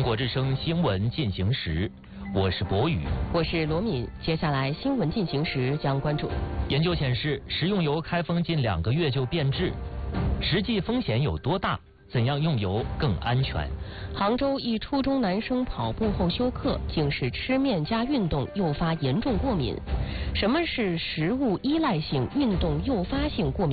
国之声新闻进行时，我是博宇， 我是罗敏。接下来新闻进行时将关注： 研究显示，食用油开封近2个月就变质，实际风险有多大？怎样用油更安全？ 杭州一初中男生跑步后休克，竟是吃面加运动诱发严重过敏。什么是食物依赖性运动诱发性过敏？